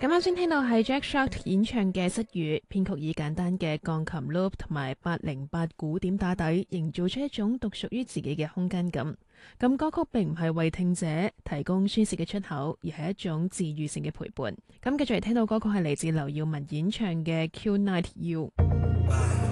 咁啱先聽到係 Jack Shark 演唱嘅《失語》，編曲以簡單嘅鋼琴 loop 同埋808鼓點打底，營造出一種獨屬於自己嘅空間感。咁歌曲並唔係為聽者提供宣泄嘅出口，而係一種治愈性嘅陪伴。咁繼續嚟聽到歌曲係嚟自劉耀文演唱嘅《Q Night You》。